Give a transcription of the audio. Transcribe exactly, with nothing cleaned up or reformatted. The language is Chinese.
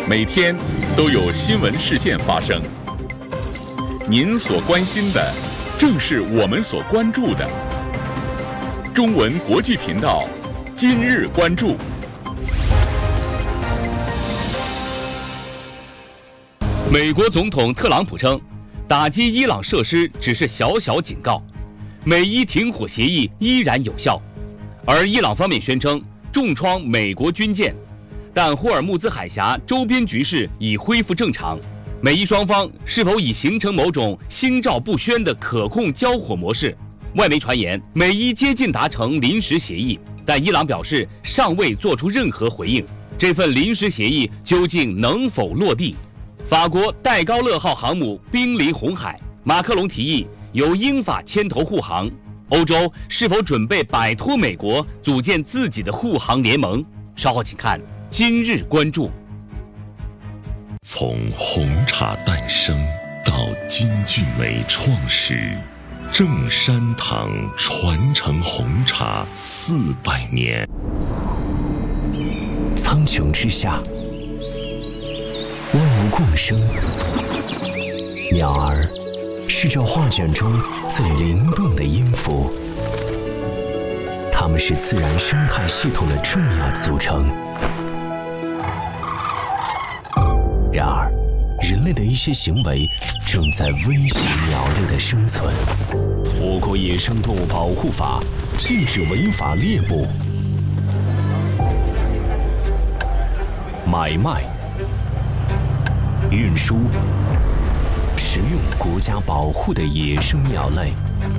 每天都有新闻事件发生。您所关心的，正是我们所关注的。中文国际频道，今日关注。 美国总统特朗普称，打击伊朗设施只是小小警告，美伊停火协议依然有效。而伊朗方面宣称重创美国军舰，但霍尔木兹海峡周边局势已恢复正常。美伊双方是否已形成某种心照不宣的可控交火模式？外媒传言，美伊接近达成临时协议，但伊朗表示尚未做出任何回应。这份临时协议究竟能否落地？法国戴高乐号航母濒临红海，马克龙提议由英法牵头护航。欧洲是否准备摆脱美国，组建自己的护航联盟？稍后请看今日关注。 从红茶诞生到金骏眉创始，正山堂传承红茶四百年。 苍穹之下，万物共生，鸟儿是这画卷中最灵动的音符，它们是自然生态系统的重要组成。然而，人类的一些行为正在威胁鸟类的生存。我国野生动物保护法禁止违法猎捕、买卖、运输、食用国家保护的野生鸟类。